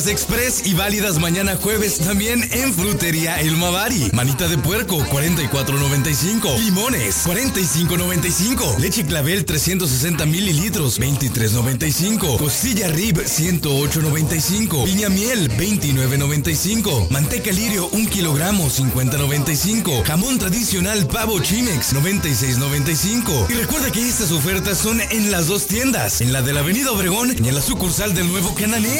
Express y válidas mañana jueves también en Frutería El Mavari. Manita de puerco, 44.95. Limones, 45.95. Leche Clavel, 360 mililitros, 23.95. Costilla Rib, 108.95. Piña Miel, 29.95. Manteca Lirio, 1 kilogramo, 50.95. Jamón tradicional Pavo Chimex, 96.95. Y recuerda que estas ofertas son en las dos tiendas, en la de la Avenida Obregón y en la sucursal del Nuevo Cananea.